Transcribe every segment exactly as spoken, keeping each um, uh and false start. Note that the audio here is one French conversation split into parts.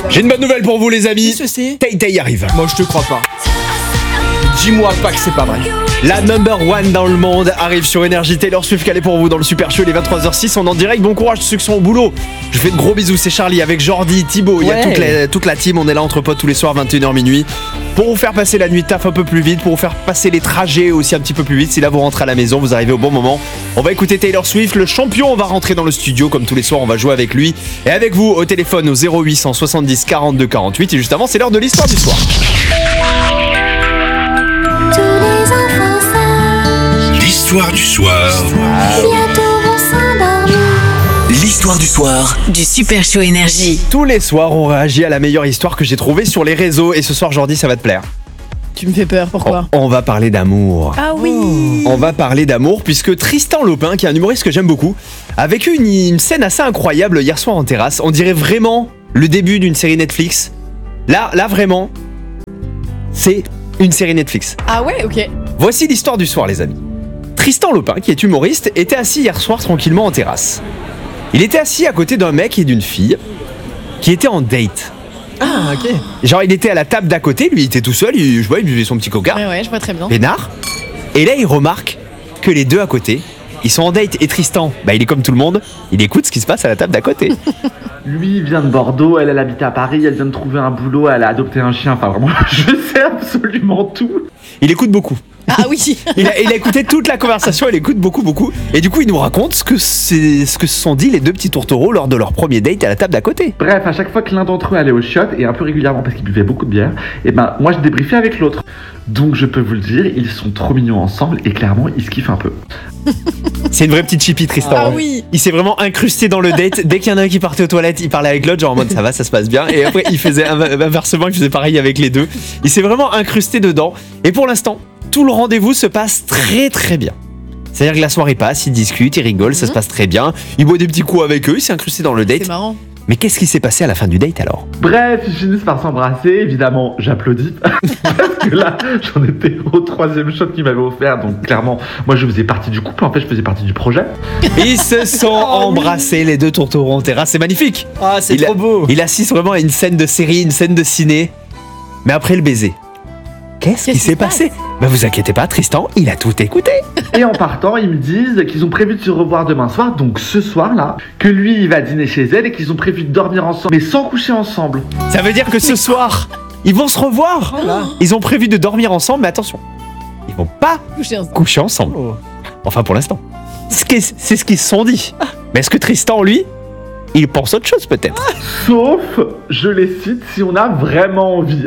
J'ai une bonne nouvelle pour vous les amis. Qu'est-ce que c'est ? Tay Tay arrive. Moi je te crois pas. Dis-moi pas que c'est pas vrai. La number one dans le monde arrive sur Énergie. Taylor Swift calée pour vous dans le Super Show, il est vingt-trois heures six, on est en direct. Bon courage ceux qui sont au boulot. Je fais de gros bisous, c'est Charlie avec Jordi, Thibaut. Il y a Ouais. toute la, toute la team, on est là entre potes tous les soirs, vingt et une heures minuit. Pour vous faire passer la nuit de taf un peu plus vite, pour vous faire passer les trajets aussi un petit peu plus vite. Si là vous rentrez à la maison, vous arrivez au bon moment. On va écouter Taylor Swift, le champion. On va rentrer dans le studio comme tous les soirs, on va jouer avec lui. Et avec vous au téléphone au zéro huit cent soixante-dix quarante-deux quarante-huit. Et juste avant, c'est l'heure de l'histoire du soir. Tous les enfants sages, L'histoire du soir. bientôt vont s'endormir. L'histoire du soir. Du Super Show Énergie. Tous les soirs, on réagit à la meilleure histoire que j'ai trouvée sur les réseaux. Et ce soir, Jordi, ça va te plaire. Tu me fais peur, pourquoi ? On, on va parler d'amour. Ah oui. On va parler d'amour puisque Tristan Lopin, qui est un humoriste que j'aime beaucoup, a vécu une, une scène assez incroyable hier soir en terrasse. On dirait vraiment le début d'une série Netflix. Là, là vraiment, c'est une série Netflix. Ah ouais, ok. Voici l'histoire du soir, les amis. Tristan Lopin, qui est humoriste, était assis hier soir tranquillement en terrasse. Il était assis à côté d'un mec et d'une fille qui étaient en date. Ah ok. Genre, il était à la table d'à côté, lui il était tout seul, il, je vois, il buvait son petit coca. Ouais, ouais, je vois très bien. Pénard. Et là, il remarque que les deux à côté, ils sont en date. Et Tristan, bah, il est comme tout le monde, il écoute ce qui se passe à la table d'à côté. Lui, il vient de Bordeaux, elle, elle habite à Paris, elle vient de trouver un boulot, elle a adopté un chien, enfin vraiment, je sais absolument tout. Il écoute beaucoup. Ah oui. Il a, il a écouté toute la conversation, il écoute beaucoup, beaucoup. Et du coup, il nous raconte ce que, c'est, ce que se sont dit les deux petits tourtereaux lors de leur premier date à la table d'à côté. Bref, à chaque fois que l'un d'entre eux allait au shot, et un peu régulièrement parce qu'il buvait beaucoup de bière, et ben moi je débriefais avec l'autre. Donc je peux vous le dire, ils sont trop mignons ensemble, et clairement, ils se kiffent un peu. C'est une vraie petite chippie, Tristan. Ah hein. oui. Il s'est vraiment incrusté dans le date. Dès qu'il y en a un qui partait aux toilettes, il parlait avec l'autre, genre en mode ça va, ça se passe bien. Et après, il faisait inv- inversement, il faisait pareil avec les deux. Il s'est vraiment incrusté dedans. Et pour l'instant, tout le rendez-vous se passe très très bien. C'est-à-dire que la soirée passe, ils discutent, ils rigolent, ça se passe très bien. Il boit des petits coups avec eux, il s'est incrusté dans le C'est date. marrant. Mais qu'est-ce qui s'est passé à la fin du date alors ? Bref, ils finissent par s'embrasser, évidemment, j'applaudis, parce que là, j'en étais au troisième shot qu'il m'avait offert, donc clairement, moi je faisais partie du couple, en fait je faisais partie du projet. Ils se sont embrassés, les deux tourtereaux en terrasse, c'est magnifique. Ah c'est Il a- trop beau. Il assiste vraiment à une scène de série, une scène de ciné. Mais après le baiser, qu'est-ce qui Qu'est-ce s'est qui se passé ? Bah vous inquiétez pas, Tristan, il a tout écouté. Et en partant, ils me disent qu'ils ont prévu de se revoir demain soir, donc ce soir-là, que lui il va dîner chez elle et qu'ils ont prévu de dormir ensemble, mais sans coucher ensemble. Ça veut dire que ce soir, ils vont se revoir. Ils ont prévu de dormir ensemble, mais attention, ils vont pas Coucher ensemble. coucher ensemble. Oh. Enfin pour l'instant. C'est ce qu'ils- c'est ce qu'ils se sont dit. Mais est-ce que Tristan, lui, il pense autre chose peut-être ? Sauf, je les cite, si on a vraiment envie.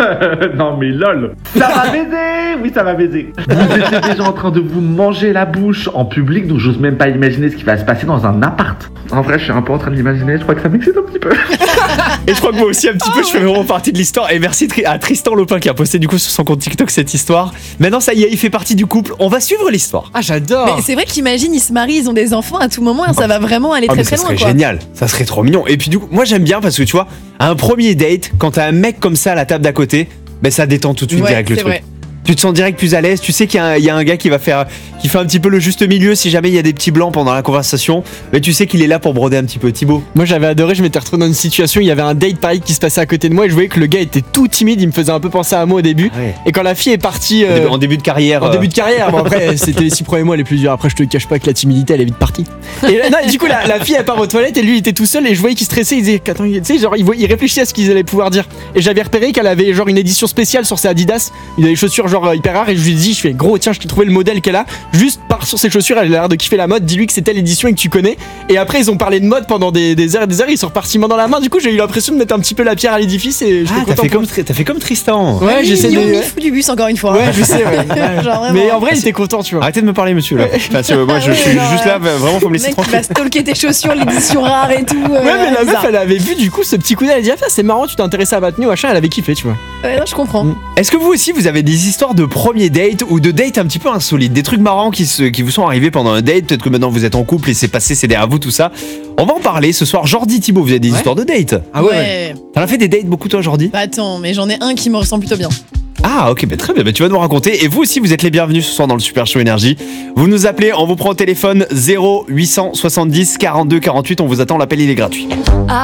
Non mais lol. Ça va baiser. Oui, ça va baiser. Vous étiez déjà en train de vous manger la bouche en public, donc j'ose même pas imaginer ce qui va se passer dans un appart. En vrai, je suis un peu en train de l'imaginer, je crois que ça m'excite un petit peu. Et je crois que moi aussi un petit peu, je fais vraiment partie de l'histoire. Et merci Tri- à Tristan Lopin qui a posté du coup sur son compte TikTok cette histoire. Maintenant ça y est, il fait partie du couple. On va suivre l'histoire. Ah j'adore. Mais c'est vrai qu'imagine, ils se marient, ils ont des enfants à tout moment, et ça va vraiment aller Ah, très mais ça très loin, serait quoi. génial, ça serait trop mignon. Et puis du coup, moi j'aime bien parce que tu vois, à un premier date, quand t'as un mec comme ça à la table d'à côté, ben ça détend tout de suite Ouais, direct le c'est truc. vrai. Tu te sens direct plus à l'aise, tu sais qu'il y a, un, il y a un gars qui va faire, qui fait un petit peu le juste milieu si jamais il y a des petits blancs pendant la conversation, mais tu sais qu'il est là pour broder un petit peu. Thibaut. Moi j'avais adoré, je m'étais retrouvé dans une situation, il y avait un date pareil qui se passait à côté de moi et je voyais que le gars était tout timide, il me faisait un peu penser à moi au début. Ouais. Et quand la fille est partie euh, En début de carrière. en euh, début de carrière, bon après c'était les six premiers mois les plus durs, après je te cache pas que la timidité elle est vite partie. Et là, non, et du coup la, la fille elle part aux toilettes et lui il était tout seul et je voyais qu'il stressait, il disait attends, tu sais genre il, voyait- il réfléchissait à ce qu'ils allaient pouvoir dire. Et j'avais repéré qu'elle avait genre une édition spéciale sur ses Adidas, il a des chaussures genre euh, hyper rares et je lui ai dit je fais gros tiens je t'ai trouvé le modèle qu'elle a, juste pars sur ses chaussures, elle a l'air de kiffer la mode, dis-lui que c'est telle édition et que tu connais. Et après ils ont parlé de mode pendant des, des heures et des heures, ils sont repartis main dans la main, du coup j'ai eu l'impression de mettre un petit peu la pierre à l'édidice et j'étais Ah, t'as content fait, pour- comme, Tri- t'as fait comme Tristan. Ouais, Ah, j'essaie mignon, de. mi fou du bus encore une fois. Ouais, je sais, ouais. Ouais. Genre vraiment. Mais en vrai, il était content, tu vois. Arrêtez de me parler, monsieur. Là. Parce que moi, je Ouais, suis non, juste ouais. là, vraiment, faut me Le laisser mec qui tranquille. va stalker tes chaussures, l'édition rare et tout. euh, Ouais, mais la meuf, bizarre. elle avait vu du coup ce petit coup d'œil, elle a dit ah, c'est marrant, tu t'es intéressé à ma tenue, machin, elle avait kiffé, tu vois. Ouais, non, je comprends. Est-ce que vous aussi, vous avez des histoires de premier date ou de date un petit peu insolites, des trucs marrants qui, se, qui vous sont arrivés pendant un date, peut-être que maintenant vous êtes en couple et c'est passé, c'est derrière vous, tout ça. On va en parler ce soir. Jordi, Thibaut, vous avez des Ouais. histoires de date. Ah ouais. T'en as fait des dates beaucoup toi, Jordi? Bah attends, mais j'en ai un qui me ressemble plutôt bien. Ah ok, bah très bien, bah, tu vas nous raconter. Et vous aussi, vous êtes les bienvenus ce soir dans le Super Show Énergie. Vous nous appelez, on vous prend au téléphone zéro huit cent soixante-dix quarante-deux quarante-huit, on vous attend, l'appel il est gratuit.